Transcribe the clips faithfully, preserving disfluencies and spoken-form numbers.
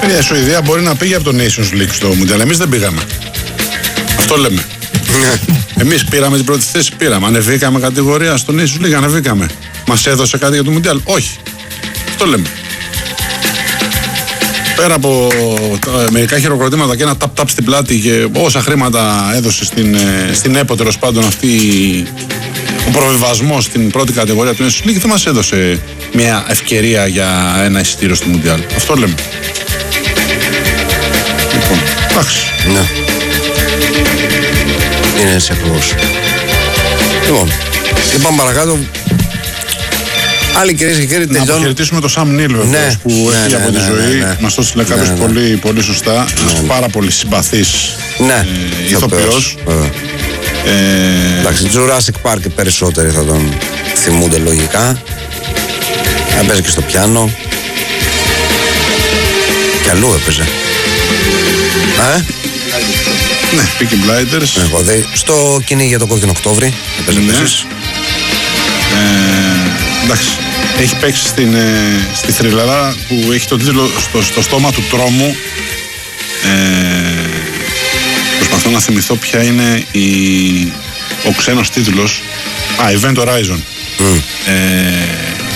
Η Σουηδία μπορεί να πήγε από το Nations League στο Μουντιάλ. Εμείς δεν πήγαμε. Αυτό λέμε. Εμείς πήραμε την πρώτη θέση, πήραμε. Ανεβήκαμε κατηγορία στο Nations League, ανεβήκαμε. Μας έδωσε κάτι για το Μουντιάλ. Όχι. Αυτό λέμε. Πέρα από τα, μερικά χειροκροτήματα και ένα ταπ-ταπ στην πλάτη και όσα χρήματα έδωσε στην, στην ΕΠΟ, τέλος πάντων, αυτή ο προβιβασμός στην πρώτη κατηγορία του Nations League, δεν μας έδωσε μια ευκαιρία για ένα εισιτήριο στο Μουντιάλ. Αυτό λέμε. Λοιπόν, εντάξει. Ναι. Είναι έτσι ακριβώς. Λοιπόν, λοιπόν παρακάτω. Άλλοι κυρίες και κύριοι, τελειώνουν. Να αποχαιρετήσουμε τον Σαμ Νίλ, βεβαίως, ναι, που ναι, έφυγε ναι, από τη ναι, ζωή. ναι, ναι. Μας το έστειλε κάποιος ναι, ναι. πολύ, πολύ σωστά. Ναι, ναι. Πάρα πολύ συμπαθής ναι, ε, ηθοποιός. Ε, Εντάξει, Jurassic Park περισσότεροι θα τον θυμούνται λογικά. Έπαιζε και στο πιάνο. Κι αλλού έπαιζε. Ε? Ναι, Peaky Blinders. Έχω δει. Στο κυνήγι για το Κόκκινο Οκτώβρη. Έπαιζε Ναι. επίσης. Ε, εντάξει. Έχει παίξει στην, ε, στη θρυλαρά που έχει τον τίτλο στο, στο στόμα του τρόμου. Ε, προσπαθώ να θυμηθώ ποια είναι η, ο ξένος τίτλος. Α, Event Horizon. Mm. Ε,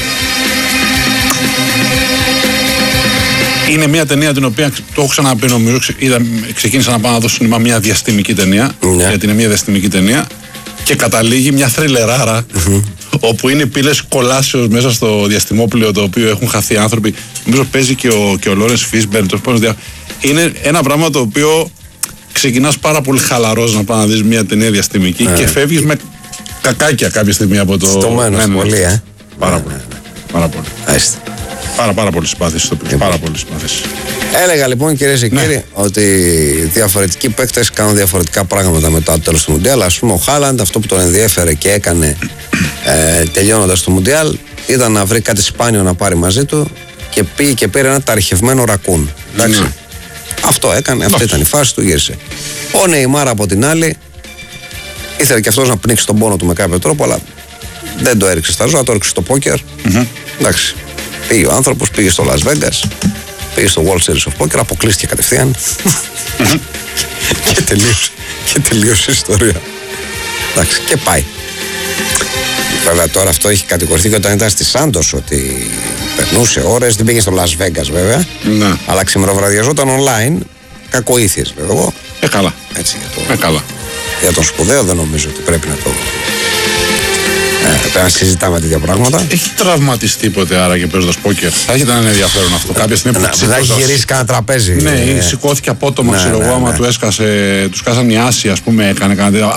είναι μια ταινία την οποία το έχω ξαναπεί, νομίζω. Είδα, ξεκίνησα να πάω να δω σινεμά μια διαστημική ταινία. Ναι. Γιατί είναι μια διαστημική ταινία. Και καταλήγει μια θριλεράρα mm-hmm. όπου είναι πύλες κολάσεως μέσα στο διαστημόπλαιο το οποίο έχουν χαθεί άνθρωποι. Νομίζω παίζει και ο, και ο Λόρενς Φίσμπερν. Είναι ένα πράγμα το οποίο ξεκινάς πάρα πολύ χαλαρός να πάει να δεις μια ταινία διαστημική yeah. και φεύγεις με κακάκια κάποια στιγμή από το. Στομένος, ναι, ναι, πολύ, ε. Πάρα ναι, πολύ. Ναι, ναι. Πάρα πολύ. Άστε. Πάρα, πάρα πολύ συμπάθηση στο πλήρω. Πάρα πολύ συμπάθηση. Έλεγα λοιπόν, κυρίες και ναι. κύριοι, ότι διαφορετικοί παίκτες κάνουν διαφορετικά πράγματα μετά το τέλος του Μουντιάλ. Ας πούμε, ο Χάλαντ, αυτό που τον ενδιέφερε και έκανε ε, τελειώνοντας το Μουντιάλ, ήταν να βρει κάτι σπάνιο να πάρει μαζί του και πήγε και πήρε ένα ταρχευμένο ρακούν. Εντάξει. Ναι. Αυτό έκανε, αυτή ήταν η φάση του, γύρισε. Ο Νεϊμάρ από την άλλη, ήθελε και αυτός να πνίξει τον πόνο του με κάποιο τρόπο, αλλά δεν το έριξε στα ζώα, το έριξε στο πόκερ. Mm-hmm. Εντάξει. Πήγε ο άνθρωπος, πήγε στο Las Vegas, πήγε στο World Series of Poker, αποκλείστηκε κατευθείαν και τελείωσε, και τελείωσε η ιστορία. Εντάξει, και πάει. Βέβαια τώρα αυτό έχει κατηγορηθεί και όταν ήταν στη Σάντος ότι περνούσε ώρες, δεν πήγε στο Las Vegas βέβαια, ναι. αλλά ξημεροβραδιαζόταν online, κακοήθειες βέβαια εγώ. Ε, καλά. Έτσι, για, το, ε, καλά. για τον σπουδαίο δεν νομίζω ότι πρέπει να το... Ε, πρέπει να συζητάμε τέτοια πράγματα. Έχει τραυματιστεί ποτέ άραγε παίζοντας πόκερ? Θα έχει ένα ενδιαφέρον αυτό. Κάποια στιγμή που δεν έχει γυρίσει κανένα τραπέζι. Ναι, ε, σηκώθηκε απότομα, ναι, ξέρω εγώ, ναι, άμα ναι. του έσκασε, του σκάσαν οι άσοι, ας πούμε, έκανε κανένα.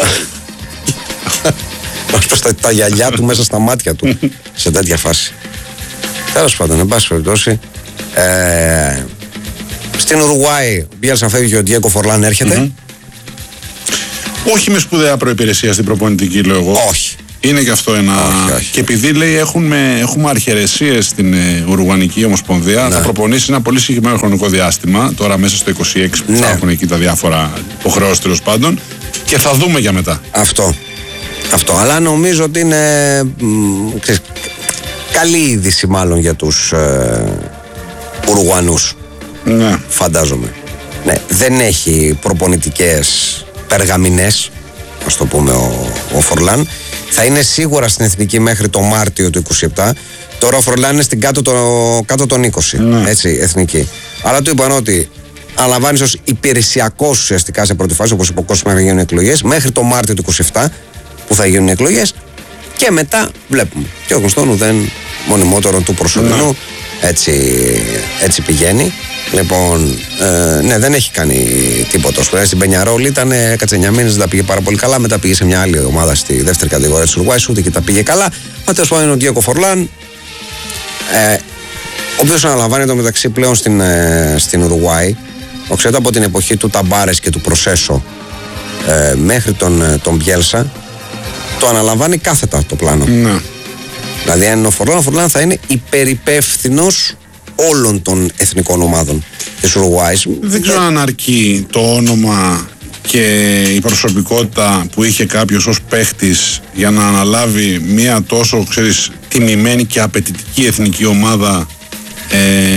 τα, τα γυαλιά του μέσα στα μάτια του σε τέτοια φάση. Τέλος πάντων, εν πάση περιπτώσει, ε, στην Ουρουάη ο Μπιέλσα φεύγει και ο Ντιέγκο Φορλάν έρχεται. Mm-hmm. Όχι με σπουδαία προϋπηρεσία στην προπονητική, λέω εγώ. Όχι. Είναι και αυτό ένα. Όχι, όχι. Και επειδή λέει έχουμε, έχουμε αρχαιρεσίες στην ε, Ουρουγουανική Ομοσπονδία, ναι. θα προπονήσει ένα πολύ συγκεκριμένο χρονικό διάστημα, τώρα μέσα στο είκοσι έξι που ναι. θα έχουν εκεί τα διάφορα υποχρεώσεις τέλος πάντων, και θα δούμε για μετά. Αυτό. Αυτό. Αλλά νομίζω ότι είναι μ, ξέρεις, καλή είδηση μάλλον για τους ε, Ουρουγουανούς. Ναι. Φαντάζομαι. Ναι, δεν έχει προπονητικές περγαμηνές, ας το πούμε, ο, ο Φορλάν. Θα είναι σίγουρα στην εθνική μέχρι το Μάρτιο του είκοσι επτά. Τώρα ο Φορλάν είναι στην κάτω, το, κάτω των είκοσι. Ναι. Έτσι, εθνική. Αλλά του είπαν ότι αναλαμβάνει ως υπηρεσιακός ουσιαστικά σε πρώτη φάση, όπως είπε ο κόσμος, μέχρι να γίνουν εκλογές, μέχρι το Μάρτιο του είκοσι επτά που θα γίνουν εκλογές. Και μετά βλέπουμε. Και ο γνωστόν ουδέν μονιμότερον του προσωρινού. Ναι. Έτσι, έτσι πηγαίνει. Λοιπόν, ε, ναι, δεν έχει κάνει τίποτα. Στην Πενιαρόλ ήταν, έκατσε εννιά μήνες, δεν τα πήγε πάρα πολύ καλά. Μετά πήγε σε μια άλλη ομάδα στη δεύτερη κατηγορία της Ουρουάης, ούτε και τα πήγε καλά. Μα τέλος πάντων είναι ο Ντιέγκο Φορλάν, ε, ο οποίος αναλαμβάνει το μεταξύ πλέον στην, ε, στην Ουρουάη. Ξέρετε, από την εποχή του Ταμπάρες και του Προσέσο ε, μέχρι τον, τον Μπιέλσα, το αναλαμβάνει κάθετα το πλάνο. Ναι. Δηλαδή, αν ο Φορλάν, ο Φορλάν θα είναι υπερυπεύθυνος όλων των εθνικών ομάδων της Ουρουάης. Δεν ξέρω αν αρκεί το όνομα και η προσωπικότητα που είχε κάποιος ως παίχτης για να αναλάβει μια τόσο, ξέρεις, τιμημένη και απαιτητική εθνική ομάδα ε, και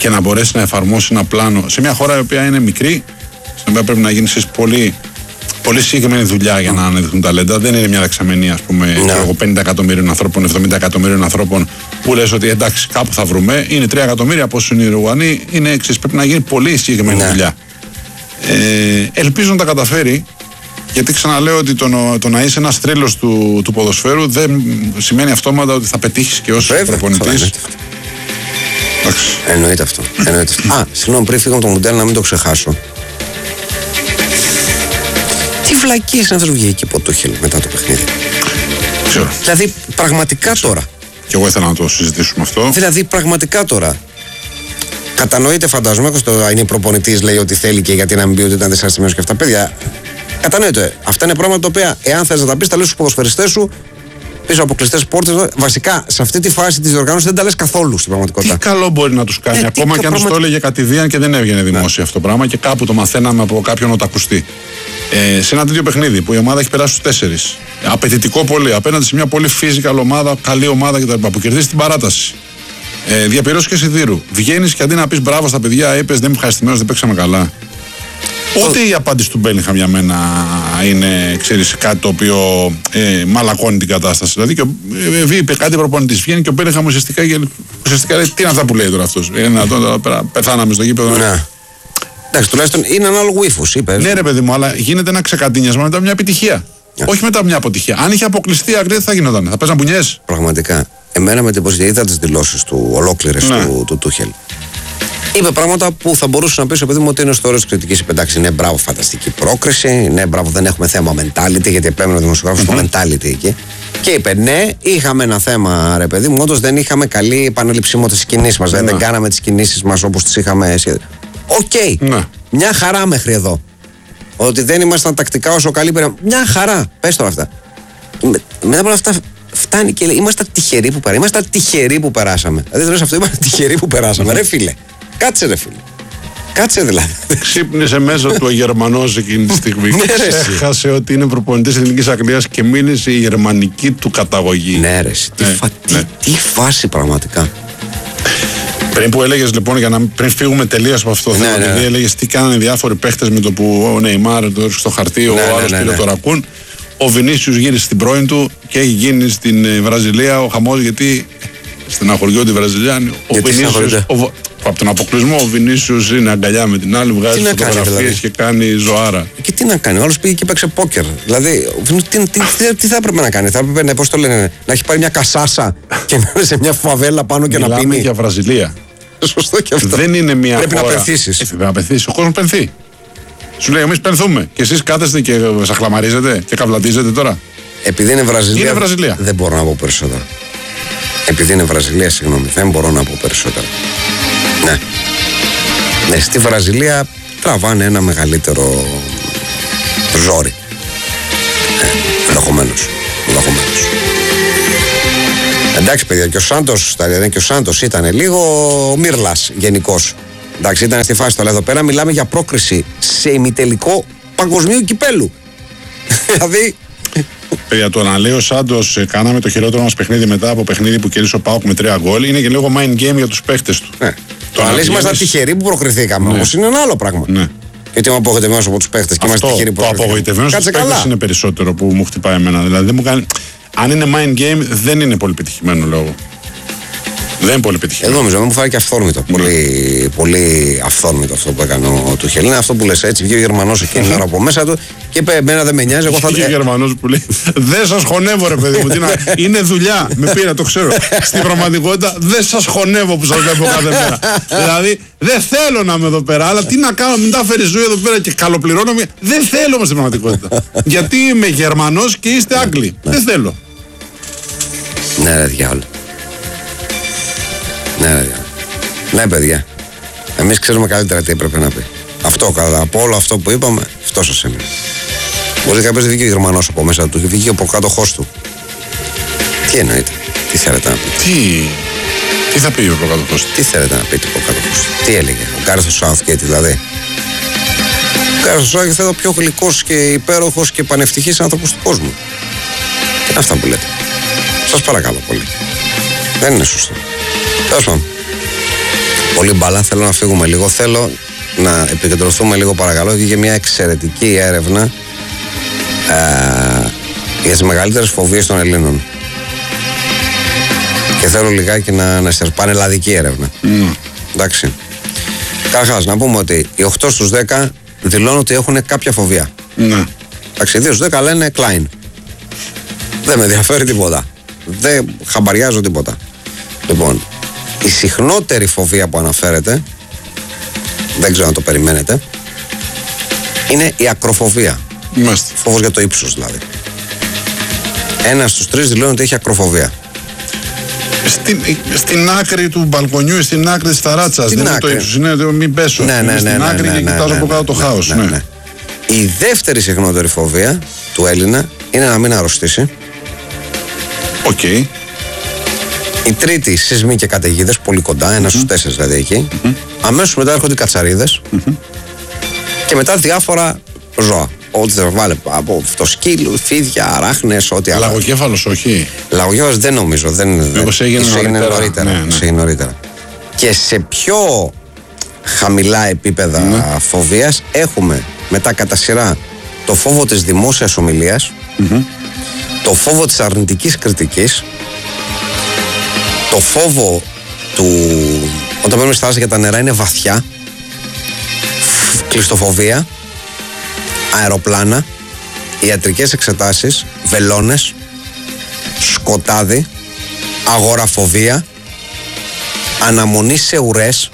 και να μπορέσει να εφαρμόσει ένα πλάνο σε μια χώρα η οποία είναι μικρή, στην οποία πρέπει να γίνει πολύ, πολύ συγκεκριμένη δουλειά για να αναδειχθούν ταλέντα. Δεν είναι μια δεξαμενή, ας πούμε, no. πενήντα εκατομμύριων ανθρώπων, εβδομήντα εκατομμύριων ανθρώπων που λες ότι εντάξει, κάπου θα βρούμε. Είναι τρία εκατομμύρια από όσους είναι οι Ουρουγανοί, είναι εξής. Πρέπει να γίνει πολύ συγκεκριμένη no. δουλειά. Ε, ελπίζω να τα καταφέρει, γιατί ξαναλέω ότι το, το να είσαι ένας θρύλος του, του ποδοσφαίρου δεν σημαίνει αυτόματα ότι θα πετύχεις και ως προπονητής. Εννοείται αυτό. Εννοείται αυτό. Α, συγγνώμη, πριν φύγω από το Μουντιάλ να μην το ξεχάσω. Τι βλακίες είναι αυτός που βγήκε από το Χέλ μετά το παιχνίδι. Ξέρω. Δηλαδή, πραγματικά Ξέρω. τώρα. Και εγώ ήθελα να το συζητήσουμε αυτό. Δηλαδή, πραγματικά τώρα. Κατανοείται, φαντάζομαι, πως το είναι προπονητής, λέει ότι θέλει και γιατί να μην πει ότι ήταν τεσσάρις σημείους και αυτά. Παιδιά, κατανοείται. Αυτά είναι πράγματα τα οποία, εάν θες να τα πεις, τα λες στους ποδοσφαιριστές σου πίσω από κλειστές πόρτες. Βασικά, σε αυτή τη φάση της διοργάνωσης δεν τα λες καθόλου στην πραγματικότητα. Τι καλό μπορεί να τους κάνει, ε, ακόμα και αν πραγματι... τους το έλεγε κατηδίαν και δεν έβγαινε δημόσια αυτό το πράγμα και κάπου το μαθαίναμε από κάποιον οτακουστή. Ε, σε ένα τέτοιο παιχνίδι που η ομάδα έχει περάσει στους τέσσερις. Απαιτητικό πολύ, απέναντι σε μια πολύ physical ομάδα, καλή ομάδα κτλ. Που κερδίζει την παράταση. Ε, Διαπυρώσεις και σιδήρου. Βγαίνεις και αντί να πεις μπράβο στα παιδιά, είπες δεν είμαι ευχαριστημένος, δεν παίξαμε καλά. Ούτε η απάντηση του Μπέλιγχαμ για μένα είναι, ξέρεις, κάτι το οποίο ε, μαλακώνει την κατάσταση. Δηλαδή, και ο, ε, είπε κάτι προπονητής, βγαίνει και ο Μπέλιγχαμ ουσιαστικά, ουσιαστικά λέει, τι είναι αυτά που λέει τώρα αυτός. Είναι δυνατόν τώρα πέρα, πεθάναμε στο γήπεδο. Ναι. Εντάξει, τουλάχιστον είναι ανάλογο ύφος, είπε. Ναι, ρε παιδί μου, αλλά γίνεται ένα ξεκατίνιασμα μετά από μια επιτυχία. Yeah. Όχι μετά από μια αποτυχία. Αν είχε αποκλειστεί η Αγγλία, τι θα γινόταν, θα παίζαν μπουνιές. Πραγματικά. Εμένα με εντυπωσιάζει, είδα τις δηλώσεις του, ολόκληρες ναι. του, του Τούχελ. Είπε πράγματα που θα μπορούσε να πει στο παιδί μου ότι είναι στο όρο τη κριτική. Εντάξει, ναι, μπράβο, φανταστική πρόκριση. Ναι, μπράβο, δεν έχουμε θέμα mentality, γιατί επέμενε ο δημοσιογράφος στο mentality εκεί. Και είπε, ναι, είχαμε ένα θέμα, ρε παιδί μου, όντως δεν είχαμε καλή επαναληψιμότητα στις κινήσεις μας. Δηλαδή, δεν κάναμε τις κινήσεις μας όπως τις είχαμε σχεδιάσει. Οκ. Okay. Μια χαρά μέχρι εδώ. Ότι δεν ήμασταν τακτικά όσο καλοί πέρα. Μια χαρά. Πες τώρα αυτά. Μετά από αυτά. Φτάνει και λέει: Είμαστε τυχεροί που περάσαμε. Είμαστε τυχεροί που περάσαμε. Δηλαδή, δεν αυτό, είμαστε τυχεροί που περάσαμε. Ρε φίλε, κάτσε, ρε φίλε. Κάτσε δηλαδή. Ξύπνησε μέσα του ο Γερμανός εκείνη τη στιγμή. Έχασε ότι είναι προπονητής Εθνικής Αγγλίας και μίλησε η γερμανική του καταγωγή. Ναι, ρε. Τι, ναι, φα... ναι. τι, τι φάση πραγματικά. Πριν που έλεγες λοιπόν, για να πριν φύγουμε τελείως από αυτό το θέμα, επειδή έλεγες τι κάνανε διάφοροι παίχτες με το που ο Νεϊμάρ το έριξε στο χαρτί, ο άλλος πήρε το ρακούν. Ο Βινίσιους γύρισε στην πρώην του και έχει γίνει στην Βραζιλία ο χαμός, γιατί στεναχωριούνται οι Βραζιλιάνοι. Ο Βινίσιους, ο, από τον αποκλεισμό, ο Βινίσιους είναι αγκαλιά με την άλλη, βγάζει φωτογραφίες δηλαδή. Και κάνει ζωάρα. Και τι να κάνει, ο άλλος πήγε και παίξε πόκερ. Δηλαδή, τι, τι, τι, τι θα έπρεπε να κάνει, θα έπρεπε, πώς το λένε, να έχει πάρει μια κασάσα και να είναι σε μια φαβέλα πάνω και Μιλάμε να πίνει. Μιλάμε για Βραζιλία. Σωστό και αυτό. Δεν είναι μια πρέπει χώρα. Να πενθήσεις. Ε, πρέπει να πενθήσεις. Ο κόσμος πενθεί. Σου λέει, εμείς πενθούμε. Και εσείς κάθεστε και σαχλαμαρίζετε και καυλατίζετε τώρα. Επειδή είναι Βραζιλία, είναι Βραζιλία. Δεν μπορώ να πω περισσότερα. Επειδή είναι Βραζιλία, συγγνώμη, δεν μπορώ να πω περισσότερα. Ναι. Ναι, στη Βραζιλία τραβάνε ένα μεγαλύτερο ζόρι. Ε, ενδεχομένως. Ενδεχομένως. Εντάξει, παιδιά, και ο Σάντος, δηλαδή και ο Σάντος ήταν λίγο μύρλας γενικώς. Εντάξει, ήταν στη φάση του, αλλά εδώ πέρα μιλάμε για πρόκριση σε ημιτελικό παγκοσμίου κυπέλου. Δηλαδή. Παιδιά, το να λέει ο Σάντος, κάναμε το χειρότερο μας παιχνίδι μετά από παιχνίδι που κέρδισε ο ΠΑΟΚ με τρία γκολ, είναι και λίγο mind game για τους παίχτες του. Ναι. Το να λέει ήμασταν τυχεροί που προκριθήκαμε, ναι. Όμως είναι ένα άλλο πράγμα. Ναι. Γιατί είμαι απογοητευμένος από τους παίχτες και είμαστε τυχεροί που προκριθήκαμε. Το απογοητευμένος από τους παίχτες είναι περισσότερο που μου χτυπάει εμένα. Δηλαδή, δεν μου κάνει... Αν είναι mind game, δεν είναι πολύ πετυχημένο λόγο. Δεν είναι πολύ πετυχημένο. Εδώ νομίζω, μου φάνηκε αυθόρμητο. Ναι. Πολύ, πολύ αυθόρμητο αυτό που έκανε ο Τούχελ. Είναι αυτό που λες έτσι. Βγήκε ο Γερμανός εκείνη την ώρα από μέσα του και είπε: Εμένα δεν με νοιάζει. Εγώ θα... Βγήκε ο Γερμανός που λέει: Δεν σας χωνεύω, ρε παιδί μου. να... Είναι δουλειά. Με πήρα, το ξέρω. Στην πραγματικότητα δεν σας χωνεύω που σας βλέπω κάθε μέρα. Δηλαδή δεν θέλω να είμαι εδώ πέρα. Αλλά τι να κάνω, μην τα φέρει ζωή εδώ πέρα και καλοπληρώνω. Δεν θέλω όμως στην πραγματικότητα. Γιατί είμαι Γερμανός και είστε Άγγλοι. Δεν θέλω. Ναι, ρε διάολο. Ναι, ναι, ναι, παιδιά. Εμείς ξέρουμε καλύτερα τι έπρεπε να πει. Αυτό, κατά από όλο αυτό που είπαμε, αυτό σας έμεινε. Μπορεί κάποιος δεν βγήκε ο Γερμανός από μέσα του και βγήκε ο προκάτοχός του. Τι εννοείται, τι θέλετε να πείτε. Τι, τι θα πει ο προκάτοχός του. Τι θέλετε να πείτε ο προκάτοχος του. Τι έλεγε, ο Γκάρεθ Σάουθγκέιτ δηλαδή. Ο Γκάρεθ Σάουθγκέιτ είναι ο πιο γλυκός και υπέροχος και πανευτυχής άνθρωπος του κόσμου. Τι είναι αυτά που λέτε. Σας παρακαλώ πολύ. Δεν είναι σωστό. Τέλος πάντων. Πολύ μπαλά, θέλω να φύγουμε λίγο. Θέλω να επικεντρωθούμε λίγο, παρακαλώ. Βγήκε μια εξαιρετική έρευνα ε, για τις μεγαλύτερες φοβίες των Ελλήνων. Και θέλω λιγάκι να, να σας πάνε ελλαδική έρευνα. Mm. Εντάξει. Καταρχάς, να πούμε ότι οι οκτώ στους δέκα δηλώνουν ότι έχουν κάποια φοβία. Mm. Εντάξει, οι δύο στους δέκα λένε Klein. Δεν με ενδιαφέρει τίποτα. Δεν χαμπαριάζω τίποτα. Λοιπόν, η συχνότερη φοβία που αναφέρεται, δεν ξέρω αν το περιμένετε, είναι η ακροφοβία. Μάλιστα. Φόβος για το ύψος δηλαδή. Ένας στους τρεις δηλώνει ότι έχει ακροφοβία. Στην, στην άκρη του μπαλκονιού, στην άκρη της ταράτσας. Δεν είναι το ύψος, είναι το μην πέσω. Ναι, ναι, ναι, στην ναι, άκρη ναι, και ναι, κοιτάζω ναι, από κάτω ναι, το ναι, χάος. ναι, Ναι. ναι. Η δεύτερη συχνότερη φοβία του Έλληνα είναι να μην αρρωστήσει. Οκ. Okay. Η τρίτη, σεισμοί και καταιγίδες, πολύ κοντά, ένα mm-hmm. στους τέσσερις δηλαδή εκεί. Mm-hmm. Αμέσως μετά έρχονται οι κατσαρίδες. Mm-hmm. Και μετά διάφορα ζώα. Ό,τι θα βάλε από το σκύλο, φίδια, αράχνες, ό,τι άλλο. Λαγοκέφαλος, όχι. Λαγοκέφαλος δεν νομίζω. Δεν, Μήπως έγινε νωρίτερα. νωρίτερα, ναι, ναι. νωρίτερα. Και σε πιο χαμηλά επίπεδα mm-hmm. φοβίας έχουμε μετά κατά σειρά το φόβο της δημόσιας ομιλίας, mm-hmm. το φόβο της αρνητικής κριτικής, το φόβο του όταν παίρνουμε στη θάλασσα και τα νερά είναι βαθιά, κλειστοφοβία, αεροπλάνα, ιατρικές εξετάσεις, βελόνες, σκοτάδι, αγοραφοβία, αναμονή σε ουρές.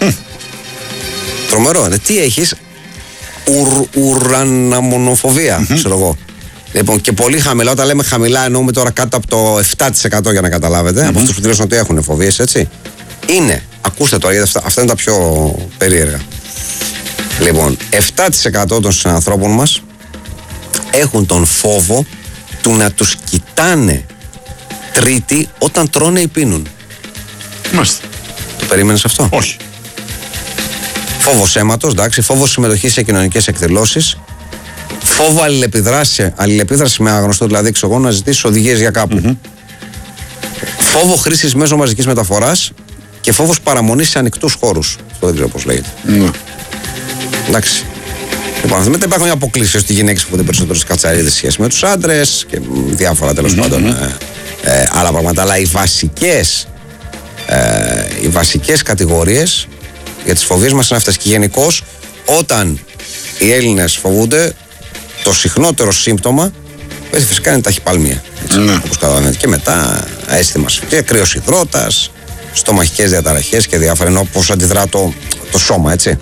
Τρομερό, ναι. Τι έχεις? Ουρ, ουραναμονοφοβία, mm-hmm. ξέρω εγώ. Λοιπόν, και πολύ χαμηλά, όταν λέμε χαμηλά εννοούμε τώρα κάτω από το επτά τοις εκατό για να καταλάβετε, mm-hmm. από αυτούς που δηλώσουν ότι έχουν φοβίες, έτσι. Είναι, ακούστε τώρα, γιατί αυτά, αυτά είναι τα πιο περίεργα. Λοιπόν, επτά τοις εκατό των συνανθρώπων μας έχουν τον φόβο του να τους κοιτάνε τρίτη όταν τρώνε ή πίνουν. Μάλιστα. Το περίμενες αυτό? Όχι. Φόβος αίματος, εντάξει, φόβος συμμετοχής σε κοινωνικές εκδηλώσεις, φόβο αλληλεπίδραση, αλληλεπίδραση με άγνωστο, δηλαδή ξέρω εγώ να ζητήσεις οδηγίες για κάπου. Mm-hmm. Φόβο χρήσης μέσω μαζικής μεταφοράς και φόβος παραμονής σε ανοιχτούς χώρους. Αυτό δεν ξέρω πώς λέγεται. Ναι. Εντάξει. Λοιπόν, μετά υπάρχουν οι αποκλήσεις ότι οι γυναίκες φοβούνται περισσότερο στις κατσαρίδες σχέση με τους άντρες και διάφορα τέλος mm-hmm. πάντων ε, ε, άλλα πράγματα. Αλλά οι βασικές, ε, οι βασικές κατηγορίες για τις φοβίες μας είναι αυτές. Και γενικώς, όταν οι Έλληνες φοβούνται, το συχνότερο σύμπτωμα φυσικά είναι ταχυπαλμία. Ναι. Όπως καταλαβαίνετε. Και μετά αίσθημα σφυγεία, κρύος υδρότας, στομαχικές διαταραχές και διάφορα. Ενώ πώς αντιδρά το, το σώμα, έτσι.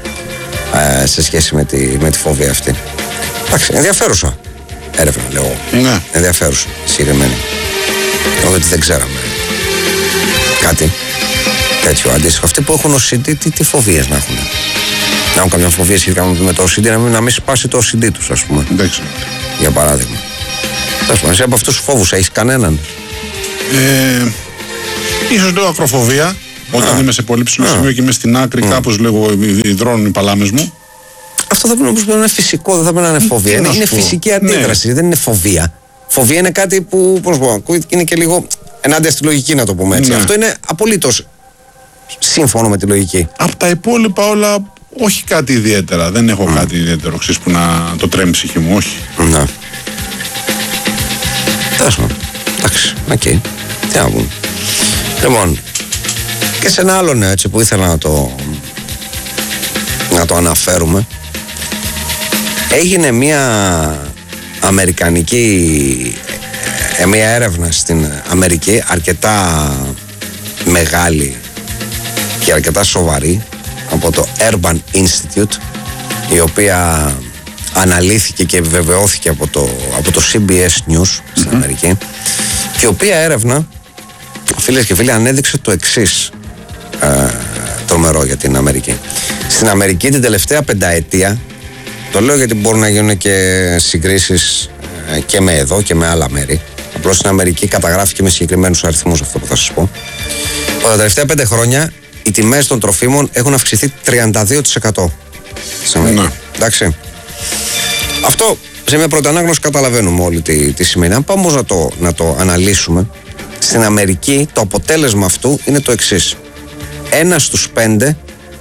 Ε, σε σχέση με τη, με τη φοβία αυτή. Εντάξει, ενδιαφέρουσα έρευνα, λέω. Ναι. Ενδιαφέρουσα, συγκεκριμένη. Εγώ ότι δεν ξέραμε κάτι τέτοιο αντίστοιχο. Αυτοί που έχουν ο σι ντι, τι, τι φοβίες να έχουν? Να έχουν καμιά φοβία σχετικά με το ο σι ντι, να μην, να μην σπάσει το ο σι ντι τους, ας πούμε. Εντάξει. Για παράδειγμα. Τέλος πάντων, εσύ από αυτούς τους φόβους έχεις κανέναν? Ε, ίσως λέω ακροφοβία. Όταν Α. είμαι σε πολύ ψηλό σημείο και είμαι στην άκρη, mm. κάπως λίγο υδρώνουν οι παλάμες μου. Αυτό θα πρέπει να είναι φυσικό, δεν θα πρέπει να είναι φοβία. Είναι, είναι φυσική αντίδραση, ναι. Δεν είναι φοβία. Φοβία είναι κάτι που, πώς πω, είναι και λίγο ενάντια στη λογική, να το πούμε έτσι. Ναι. Αυτό είναι απολύτως σύμφωνο με τη λογική. Από τα υπόλοιπα όλα, όχι κάτι ιδιαίτερα. Δεν έχω mm. κάτι ιδιαίτερο, ξέρεις, που να το τρέμει η ψυχή μου, όχι. Ναι. Τέλος πάντων. Εντάξει, οκ. Τι να πούμε. Λοιπόν, και σε ένα άλλο νέο έτσι που ήθελα να το, να το αναφέρουμε. Έγινε μια αμερικανική μια έρευνα στην Αμερική, αρκετά μεγάλη και αρκετά σοβαρή, από το Urban Institute, η οποία αναλύθηκε και επιβεβαιώθηκε από το, από το σι μπι ες News στην mm-hmm. Αμερική, και η οποία έρευνα, φίλες και φίλοι, ανέδειξε το εξής ε, τρομερό για την Αμερική. Στην Αμερική την τελευταία πενταετία, το λέω γιατί μπορούν να γίνουν και συγκρίσεις ε, και με εδώ και με άλλα μέρη, απλώς στην Αμερική καταγράφηκε με συγκεκριμένους αριθμούς αυτό που θα σας πω. Τα τελευταία πέντε χρόνια οι τιμές των τροφίμων έχουν αυξηθεί τριάντα δύο τοις εκατό στην Αμερική. Ναι. Εντάξει. Αυτό σε μια πρώτη ανάγνωση καταλαβαίνουμε όλοι τι, τι σημαίνει. Αν πάμε όμως να το, να το αναλύσουμε, στην Αμερική το αποτέλεσμα αυτού είναι το εξής. ένας στους πέντε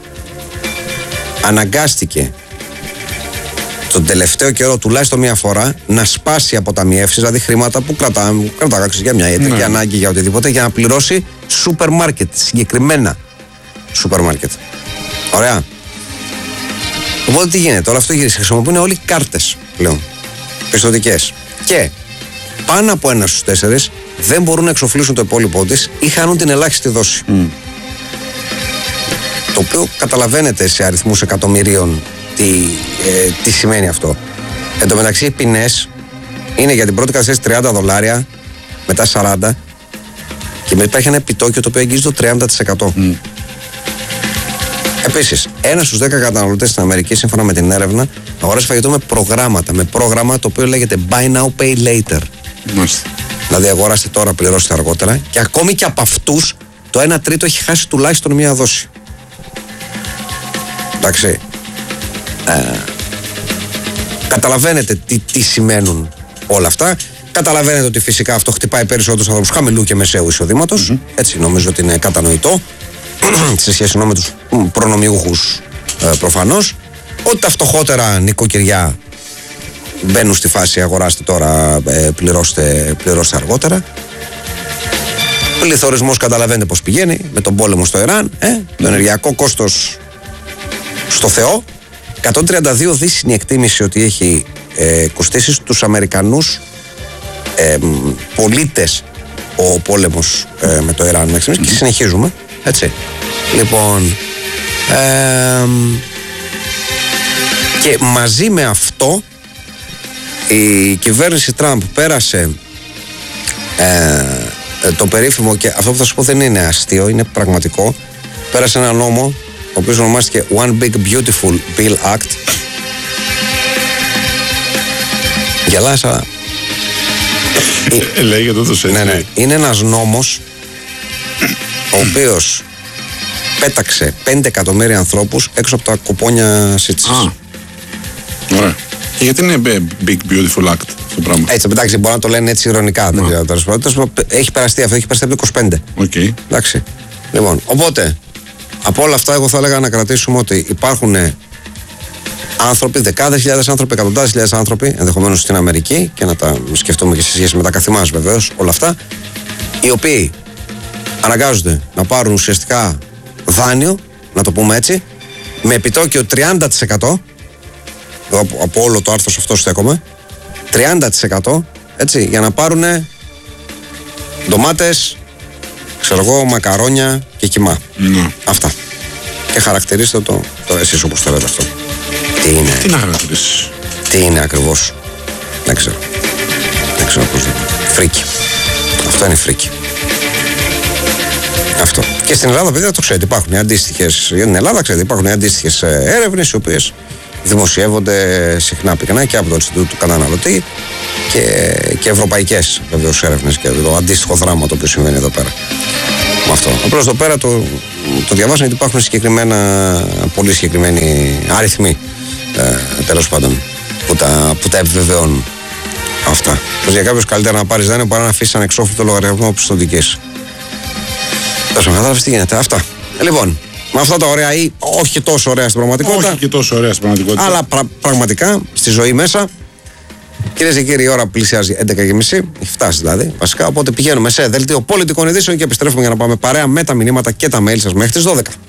αναγκάστηκε τον τελευταίο καιρό τουλάχιστον μία φορά να σπάσει αποταμιεύσεις, δηλαδή χρήματα που κρατά, κρατά για μια ιατρική ναι. ανάγκη, για οτιδήποτε, για να πληρώσει σούπερ μάρκετ, συγκεκριμένα σούπερ μάρκετ. Ωραία. Οπότε τι γίνεται, όλο αυτό γυρίζει. Χρησιμοποιούν όλοι κάρτες πλέον, πιστωτικές. Και πάνω από ένα στους τέσσερις δεν μπορούν να εξοφλήσουν το υπόλοιπό της ή χάνουν την ελάχιστη δόση. Mm. Το οποίο καταλαβαίνετε σε αριθμούς εκατομμυρίων τι, ε, τι σημαίνει αυτό. Εν τω μεταξύ οι ποινές είναι για την πρώτη καθυστέρηση τριάντα δολάρια, μετά σαράντα, και μετά υπάρχει ένα επιτόκιο το οποίο αγγίζει το τριάντα τοις εκατό. Mm. Επίσης, ένα στους δέκα καταναλωτές στην Αμερική, σύμφωνα με την έρευνα, αγοράζει φαγητό με προγράμματα. Με πρόγραμμα το οποίο λέγεται Buy Now, Pay Later. Μάλιστα. Δηλαδή, αγοράστε τώρα, πληρώστε αργότερα. Και ακόμη και από αυτούς, το ένα τρίτο έχει χάσει τουλάχιστον μία δόση. Εντάξει. Ε, καταλαβαίνετε τι, τι σημαίνουν όλα αυτά. Καταλαβαίνετε ότι φυσικά αυτό χτυπάει περισσότερους ανθρώπους χαμηλού και μεσαίου εισοδήματος. Mm-hmm. Έτσι, νομίζω ότι είναι κατανοητό. Σε σχέση με τους προνομιούχους ε, προφανώς, ότι τα φτωχότερα νοικοκυριά μπαίνουν στη φάση αγοράστε τώρα, ε, πληρώστε, πληρώστε αργότερα. Πληθωρισμός καταλαβαίνετε πως πηγαίνει με τον πόλεμο στο Ιράν, ε, το ενεργειακό κόστος στο Θεό. εκατόν τριάντα δύο δις είναι η εκτίμηση ότι έχει ε, κοστίσει στους Αμερικανούς ε, πολίτες ο πόλεμος ε, με το Ιράν μέχρι στιγμής, και συνεχίζουμε. Έτσι. Λοιπόν, ε, και μαζί με αυτό η κυβέρνηση Τραμπ πέρασε ε, το περίφημο, και αυτό που θα σου πω δεν είναι αστείο, είναι πραγματικό, πέρασε ένα νόμο ο οποίος ονομάστηκε One Big Beautiful Bill Act. Γελάσα. ε, Λέγεται το σε. Ναι, ναι. Είναι ένας νόμος ο οποίος πέταξε πέντε εκατομμύρια ανθρώπους έξω από τα κουπόνια σύντησης. Α, ωραία. Και γιατί είναι Big Beautiful Act το πράγμα? Έτσι, εντάξει, μπορεί να το λένε έτσι ηρωνικά. Έχει περαστεί αυτό, έχει περαστεί από το είκοσι πέντε. Okay. Εντάξει. Λοιπόν, οπότε, από όλα αυτά, εγώ θα έλεγα να κρατήσουμε ότι υπάρχουν άνθρωποι, δεκάδες χιλιάδες άνθρωποι, εκατοντάδες χιλιάδες άνθρωποι, ενδεχομένως στην Αμερική, και να τα σκεφτούμε και σε σχέση με τα καθημάς βεβαίως, όλα αυτά, οι οποίοι αναγκάζονται να πάρουν ουσιαστικά δάνειο, να το πούμε έτσι, με επιτόκιο τριάντα τοις εκατό, από, από όλο το άρθρο σε αυτό στέκομαι, τριάντα τοις εκατό, έτσι, για να πάρουν ντομάτες, ξέρω εγώ, μακαρόνια και κιμά. Ναι. Αυτά. Και χαρακτηρίστε το, το εσείς όπως το λέτε αυτό. Τι είναι? Τι να χαρακτηρίσεις? Τι είναι ακριβώς? Δεν ξέρω. Δεν ξέρω πώς είναι. Φρίκι. Αυτό είναι φρίκι. Αυτό. Και στην Ελλάδα, παιδιά, το ξέρετε, υπάρχουν αντίστοιχες. Για την Ελλάδα, ξέρετε, υπάρχουν αντίστοιχες έρευνες, οι οποίες δημοσιεύονται συχνά πυκνά και από το Ινστιτούτο του Καταναλωτή και, και ευρωπαϊκές βεβαίως έρευνες και το αντίστοιχο δράμα το οποίο συμβαίνει εδώ πέρα. Με αυτό. Απλώς εδώ πέρα το, το διαβάζω γιατί υπάρχουν συγκεκριμένα, πολύ συγκεκριμένοι αριθμοί ε, τέλος πάντων που τα, που τα επιβεβαιώνουν αυτά. Πως για κάποιους καλύτερα να πάρεις δάνειο παρά να αφήσεις ανεξόφλητο λογαριασμό πιστωτικής. Τόσο κατάλαβες τι γίνεται. Αυτά. Λοιπόν, με αυτά τα ωραία ή όχι και τόσο ωραία στην πραγματικότητα. Όχι και τόσο ωραία στην πραγματικότητα. Αλλά πρα, πραγματικά στη ζωή μέσα. Κυρίες και κύριοι, η ώρα πλησιάζει έντεκα και μισή. Έχει φτάσει δηλαδή βασικά. Οπότε πηγαίνουμε σε δελτίο πολιτικών ειδήσεων και επιστρέφουμε για να πάμε παρέα με τα μηνύματα και τα mail σας μέχρι τις δώδεκα.